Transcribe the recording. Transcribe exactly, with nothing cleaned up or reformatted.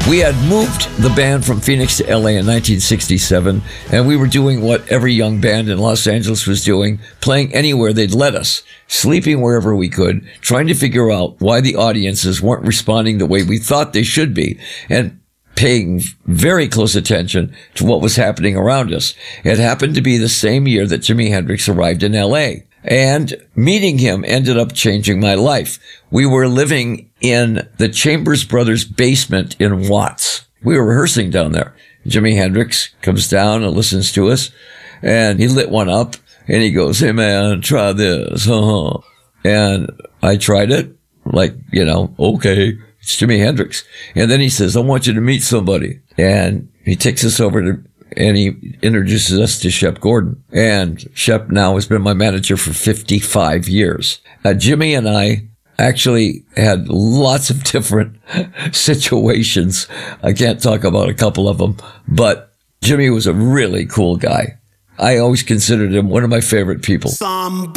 We had moved the band from Phoenix to L A in nineteen sixty-seven, and we were doing what every young band in Los Angeles was doing, playing anywhere they'd let us, sleeping wherever we could, trying to figure out why the audiences weren't responding the way we thought they should be, and paying very close attention to what was happening around us. It happened to be the same year that Jimi Hendrix arrived in L A, and meeting him ended up changing my life. We were living in the Chambers Brothers basement in Watts. We were rehearsing down there. Jimi Hendrix comes down and listens to us, and he lit one up, and he goes, "Hey man, try this." Uh-huh. And I tried it, like, you know, okay, it's Jimi Hendrix. And then he says, "I want you to meet somebody." And he takes us over to, and he introduces us to Shep Gordon. And Shep now has been my manager for fifty-five years. Uh, Jimi and I actually had lots of different situations. I can't talk about a couple of them, but Jimi was a really cool guy. I always considered him one of my favorite people. Some